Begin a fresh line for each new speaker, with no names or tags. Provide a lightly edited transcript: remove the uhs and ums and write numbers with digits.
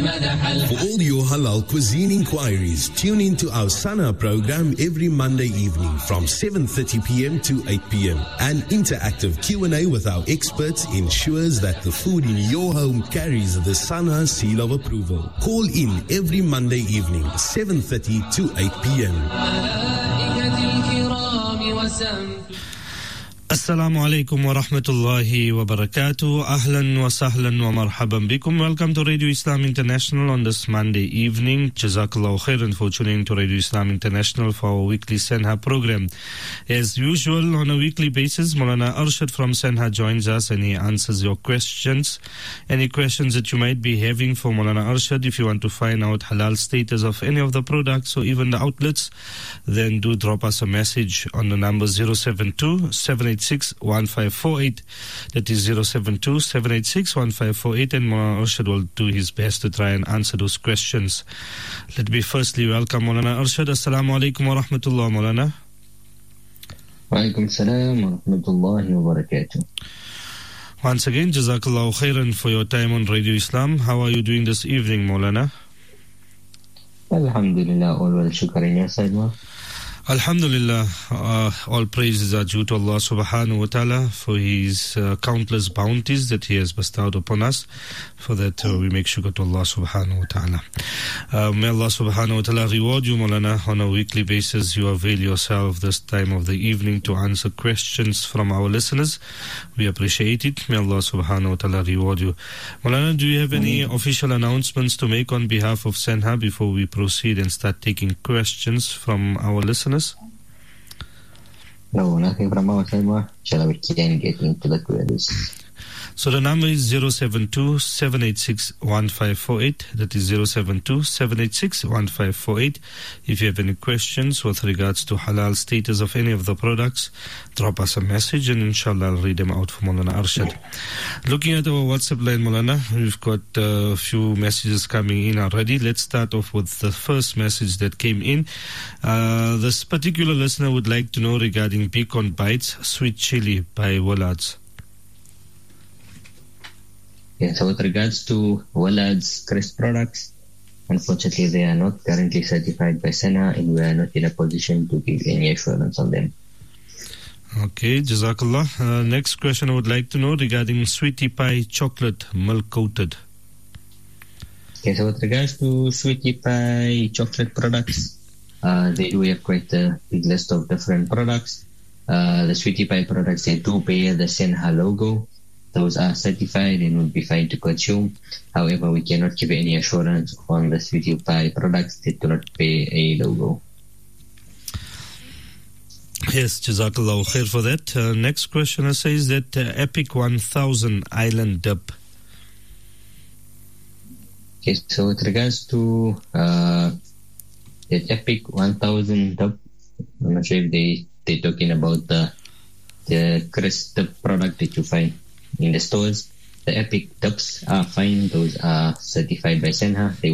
For all your halal cuisine inquiries, tune in to our Sana program every Monday evening from 7:30 p.m. to 8 p.m. An interactive Q&A with our experts ensures that the food in your home carries the Sana seal of approval. Call in every Monday evening, 7:30 to 8 p.m.
Assalamu alaikum wa rahmatullahi wa barakatuh. Ahlan wa sahlan wa marhaban bikum. Welcome to Radio Islam International on this Monday evening. Jazakallahu khairan for tuning to Radio Islam International for our weekly Senha program. As usual, on a weekly basis, Maulana Arshad from Senha joins us and he answers your questions. Any questions that you might be having for Maulana Arshad, if you want to find out halal status of any of the products or even the outlets, then do drop us a message on the number 072-786-1548. That is 072-786-1548, and Maulana Arshad will do his best to try and answer those questions. Let me firstly welcome Maulana Arshad. Assalamu alaikum wa rahmatullah, Maulana.
Wa alaikum salam wa rahmatullahi wa barakatuh.
Once again, Jazakallahu khairan for your time on Radio Islam. How are you doing this evening, Maulana?
Alhamdulillah, all well, shukr in your side, ma.
Alhamdulillah, all praises are due to Allah subhanahu wa ta'ala for His countless bounties that He has bestowed upon us. For that we make shukr to Allah subhanahu wa ta'ala. May Allah subhanahu wa ta'ala reward you, Maulana, on a weekly basis. You avail yourself this time of the evening to answer questions from our listeners. We appreciate it. May Allah subhanahu wa ta'ala reward you. Maulana, do you have any official announcements to make on behalf of Senha before we proceed and start taking questions from our listeners?
No, nothing from our side, ma. Shall we can get into the queries?
So the number is 072-786-1548. That is 072-786-1548. If you have any questions with regards to halal status of any of the products, drop us a message and inshallah I'll read them out for Maulana Arshad. Looking at our WhatsApp line, Maulana, we've got a few messages coming in already. Let's start off with the first message that came in. This particular listener would like to know regarding Beacon Bites Sweet Chili by Willards.
Yeah, so with regards to Willard's crisp products, unfortunately they are not currently certified by Senha and we are not in a position to give any assurance on them.
Okay, Jazakallah. Next question I would like to know regarding Sweetie Pie chocolate milk coated.
Okay, so with regards to Sweetie Pie chocolate products, they do have quite a big list of different products. The Sweetie Pie products, they do bear the Senha logo. Those are certified and would be fine to consume. However, we cannot give any assurance on the Sweetie Pie products that do not bear a logo.
Yes, Jazakallah khair for that. Next questioner says that Epic 1000 Island Dip.
Okay, so with regards to the Epic 1000 Dip, I'm not sure if they're talking about the crisp dip product that you find in the stores. The Epic dips are fine. Those are certified by Senha. They